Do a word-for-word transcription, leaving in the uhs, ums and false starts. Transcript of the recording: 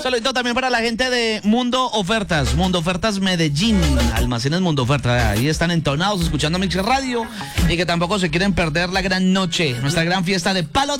Saludito también para la gente de Mundo Ofertas, Mundo Ofertas Medellín, almacenes Mundo Ofertas, ahí están entonados escuchando Mix Radio y que tampoco se quieren perder la gran noche, nuestra gran fiesta de Palo